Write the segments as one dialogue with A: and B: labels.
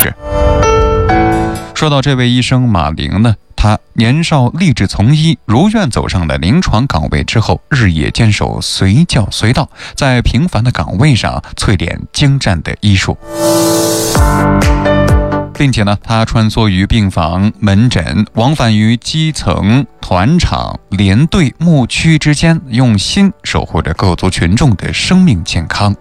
A: 治。说到这位医生马玲呢，他年少立志从医，如愿走上了临床岗位之后，日夜坚守随叫随到，在平凡的岗位上淬炼精湛的医术，并且呢，他穿梭于病房、门诊，往返于基层、团场、连队、牧区之间，用心守护着各族群众的生命健康。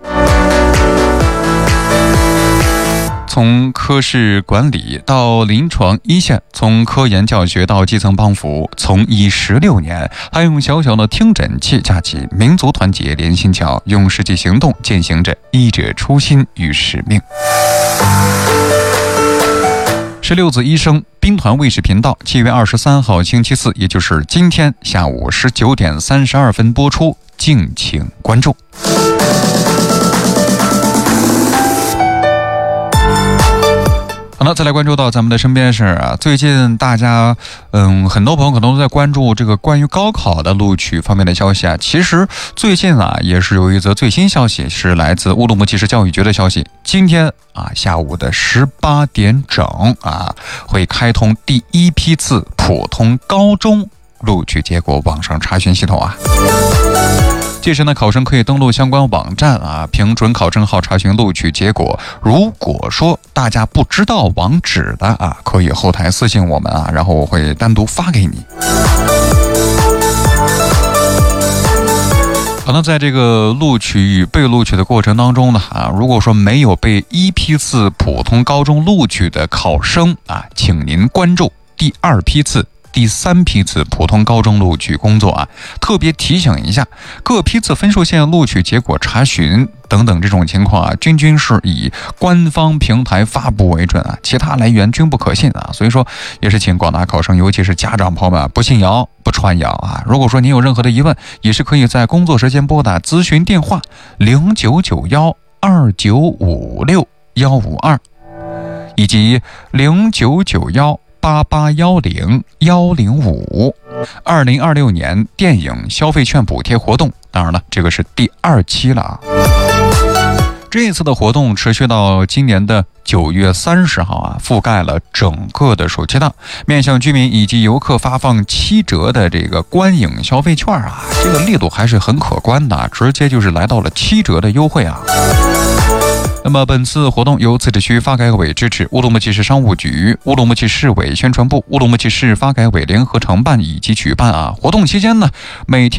A: 从科室管理到临床一线，从科研教学到基层帮扶，从医16年，他用小小的听诊器架起民族团结连心桥，用实际行动践行着医者初心与使命。16子医生兵团卫视频道7月23号星期四，也就是今天下午19点32分播出，敬请关注。好了，再来关注到咱们的身边是最近大家很多朋友可能都在关注这个关于高考的录取方面的消息啊。其实最近也是有一则最新消息，是来自乌鲁木齐市教育局的消息。今天下午的18点整会开通第一批次普通高中录取结果网上查询系统啊。届时呢，考生可以登录相关网站凭准考证号查询录取结果。如果说大家不知道网址的可以后台私信我们然后我会单独发给你。可能在这个录取与被录取的过程当中呢如果说没有被一批次普通高中录取的考生请您关注第2批次、第3批次普通高中录取工作特别提醒一下，各批次分数线录取结果查询等等这种情况均是以官方平台发布为准其他来源均不可信所以说也是请广大考生，尤其是家长朋友们不信谣不传谣如果说您有任何的疑问，也是可以在工作时间拨打咨询电话099129565152以及09918810-105 2026年电影消费券补贴活动。当然了，这个是第2期了这一次的活动持续到今年的9月30号覆盖了整个的暑期档，面向居民以及游客发放7折的这个观影消费券这个力度还是很可观的直接就是来到了7折的优惠那么本次活动由自治区发改委支持，乌鲁木齐市商务局、乌鲁木齐市委宣传部、乌鲁木齐市发改委联合承办以及举办活动期间呢，每天